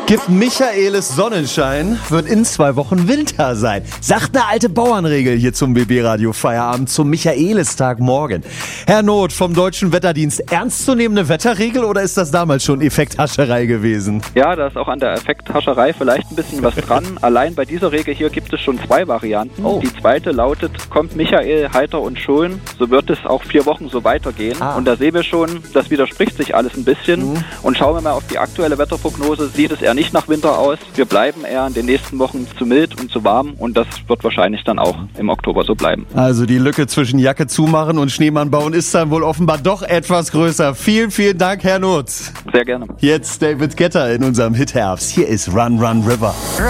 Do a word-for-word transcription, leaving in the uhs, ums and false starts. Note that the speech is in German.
Gibt Michaelis Sonnenschein, wird in zwei Wochen Winter sein. Sagt eine alte Bauernregel hier zum B B-Radio Feierabend zum Michaelistag morgen. Herr Noth vom Deutschen Wetterdienst, ernstzunehmende Wetterregel oder ist das damals schon Effekthascherei gewesen? Ja, da ist auch an der Effekthascherei vielleicht ein bisschen was dran. Allein bei dieser Regel hier gibt es schon zwei Varianten. Oh. Die zweite lautet, kommt Michael heiter und schön, so wird es auch vier Wochen so weitergehen. Ah. Und da sehen wir schon, das widerspricht sich alles ein bisschen. Mhm. Und schauen wir mal auf die aktuelle Wetterprognose, sieht es eher nicht nach Winter aus. Wir bleiben eher in den nächsten Wochen zu mild und zu warm und das wird wahrscheinlich dann auch im Oktober so bleiben. Also die Lücke zwischen Jacke zumachen und Schneemann bauen ist dann wohl offenbar doch etwas größer. Vielen, vielen Dank, Herr Noth. Sehr gerne. Jetzt David Guetta in unserem Hit Herbst. Hier ist Run, Run, River.